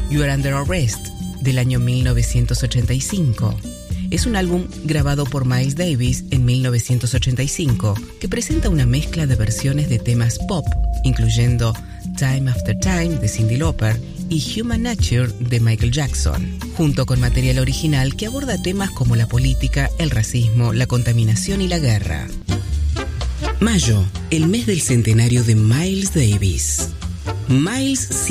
You Are Under Arrest, del año 1985. Es un álbum grabado por Miles Davis en 1985, que presenta una mezcla de versiones de temas pop, incluyendo Time After Time de Cyndi Lauper y Human Nature de Michael Jackson, junto con material original que aborda temas como la política, el racismo, la contaminación y la guerra. Mayo, el mes del centenario de Miles Davis. Miles